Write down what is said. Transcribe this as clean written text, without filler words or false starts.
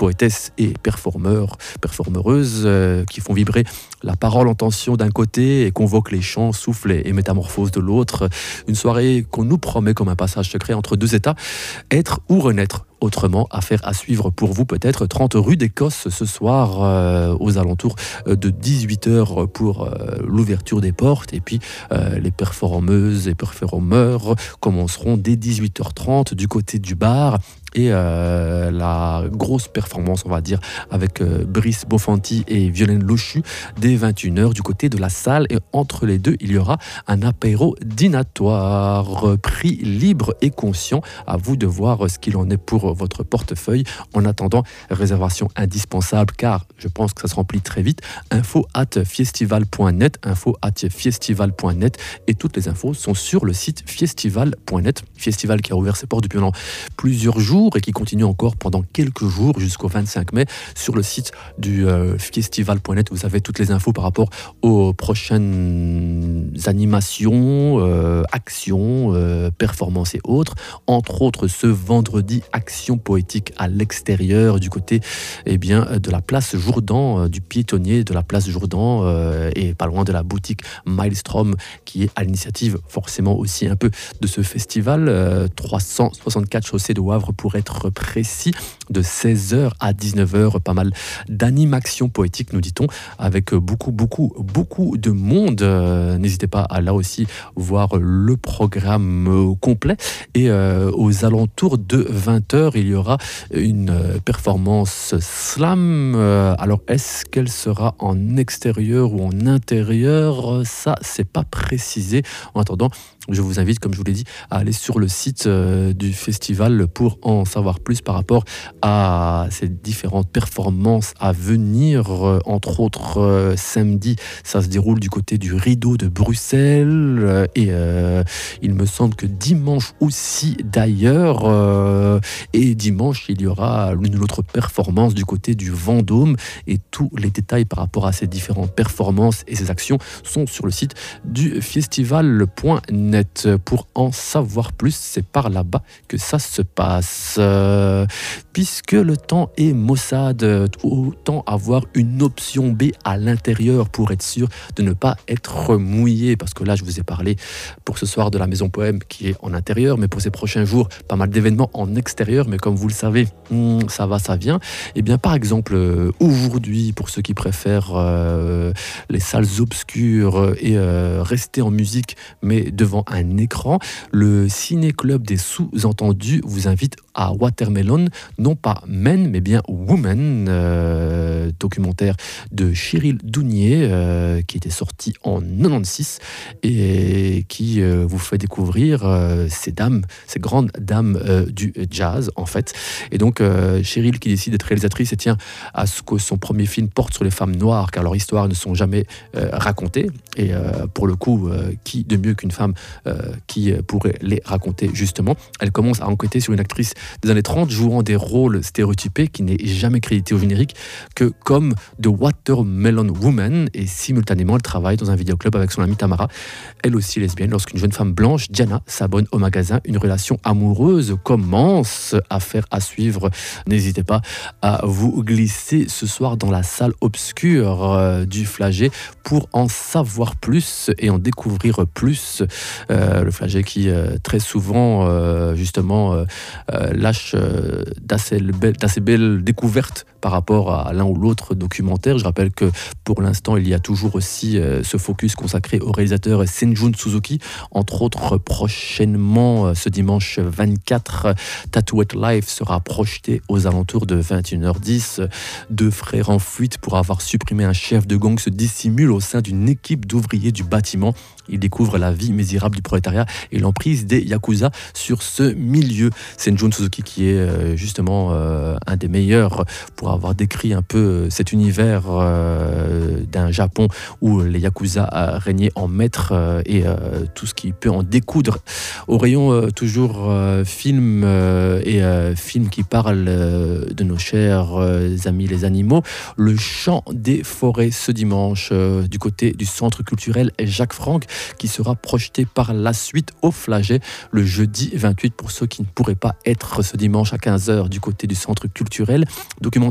poétesses et performeuses qui font vibrer la parole en tension d'un côté et convoquent les chants, souffles et métamorphoses de l'autre. Une soirée qu'on nous promet comme un passage secret entre deux états, être ou renaître. Autrement, affaire à suivre pour vous peut-être, 30 rue d'Écosse ce soir aux alentours de 18h pour l'ouverture des portes. Et puis les performeuses et performeurs commenceront dès 18h30 du côté du bar. Et la grosse performance, on va dire, avec Brice Bofanti et Violaine Lochu dès 21h du côté de la salle. Et entre les deux, il y aura un apéro dînatoire, prix libre et conscient. À vous de voir ce qu'il en est pour votre portefeuille. En attendant, réservation indispensable car je pense que ça se remplit très vite. info@fiestival.net, info@fiestival.net, et toutes les infos sont sur le site fiestival.net. Fiestival qui a ouvert ses portes depuis maintenant plusieurs jours et qui continue encore pendant quelques jours jusqu'au 25 mai. Sur le site du fiestival.net, vous avez toutes les infos par rapport aux prochaines animations, actions, performances et autres. Entre autres, ce vendredi, action poétique à l'extérieur du côté de la place Jourdan, du piétonnier de la place Jourdan, et pas loin de la boutique Maelstrom qui est à l'initiative forcément aussi un peu de ce festival. 364 chaussées de Wavre pour être précis, de 16h à 19h, pas mal d'animations poétiques, nous dit-on, avec beaucoup de monde. N'hésitez pas à là aussi voir le programme complet. Et aux alentours de 20h, il y aura une performance slam. Alors, est-ce qu'elle sera en extérieur ou en intérieur? Ça, c'est pas précisé. En attendant, je vous invite, comme je vous l'ai dit, à aller sur le site du festival pour en savoir plus par rapport à ces différentes performances à venir. Entre autres, samedi, ça se déroule du côté du Rideau de Bruxelles. Et il me semble que dimanche aussi, d'ailleurs. Et dimanche, il y aura l'une ou l'autre performance du côté du Vendôme. Et tous les détails par rapport à ces différentes performances et ces actions sont sur le site du festival.net. Pour en savoir plus, c'est par là-bas que ça se passe. Puisque le temps est maussade, autant avoir une option B à l'intérieur pour être sûr de ne pas être mouillé. Parce que là, je vous ai parlé pour ce soir de la Maison Poème qui est en intérieur, mais pour ces prochains jours, pas mal d'événements en extérieur. Mais comme vous le savez, ça va, ça vient. Et bien, par exemple, aujourd'hui, pour ceux qui préfèrent les salles obscures et rester en musique, mais devant un écran, le Ciné-Club des Sous-Entendus vous invite à Watermelon, non pas Men, mais bien Woman, documentaire de Cyril Dounier, qui était sorti en 96 et qui vous fait découvrir ces grandes dames du jazz, en fait. Et donc, Cyril, qui décide d'être réalisatrice et tient à ce que son premier film porte sur les femmes noires, car leurs histoires ne sont jamais racontées. Et pour le coup, qui de mieux qu'une femme qui pourrait les raconter, justement. Elle commence à enquêter sur une actrice des années 30 jouant des rôles stéréotypés qui n'est jamais créditée au générique que comme The Watermelon Woman, et simultanément elle travaille dans un vidéoclub avec son amie Tamara, elle aussi lesbienne, lorsqu'une jeune femme blanche, Diana, s'abonne au magasin. Une relation amoureuse commence, affaire à suivre. N'hésitez pas à vous glisser ce soir dans la salle obscure du Flagey pour en savoir plus et en découvrir plus. Le Flagey qui très souvent justement lâche d'assez belles découvertes par rapport à l'un ou l'autre documentaire. Je rappelle que pour l'instant, il y a toujours aussi ce focus consacré au réalisateur Senjun Suzuki. Entre autres, prochainement, ce dimanche 24, Tattooed Life sera projeté aux alentours de 21h10. Deux frères en fuite pour avoir supprimé un chef de gang se dissimulent au sein d'une équipe d'ouvriers du bâtiment. Ils découvrent la vie misérable du prolétariat et l'emprise des Yakuza sur ce milieu. Senjun Suzuki qui est justement un des meilleurs pour avoir décrit un peu cet univers d'un Japon où les Yakuza régnaient en maître et tout ce qui peut en découdre. Au rayon toujours film et film qui parle de nos chers amis les animaux, Le Chant des Forêts ce dimanche du côté du Centre culturel Jacques Franck qui sera projeté par la suite au Flagey le jeudi 28 pour ceux qui ne pourraient pas être ce dimanche à 15h du côté du Centre culturel. Documentaire